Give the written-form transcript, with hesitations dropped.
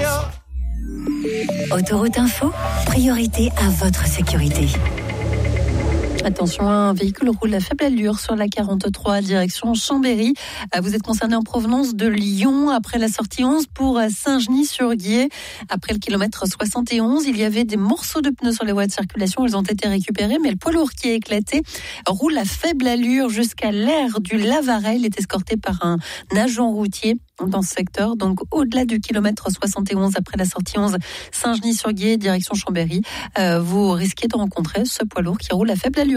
Autoroute Info, priorité à votre sécurité. Attention, un véhicule roule à faible allure sur la 43 direction Chambéry. Vous êtes concerné en provenance de Lyon après la sortie 11 pour Saint-Genis-sur-Guiers. Après le kilomètre 71, il y avait des morceaux de pneus sur les voies de circulation. Ils ont été récupérés, mais le poids lourd qui a éclaté roule à faible allure jusqu'à l'aire du Lavaret. Il est escorté par un agent routier dans ce secteur, donc au-delà du kilomètre 71 après la sortie 11 Saint-Genis-sur-Guiers direction Chambéry. Vous risquez de rencontrer ce poids lourd qui roule à faible allure.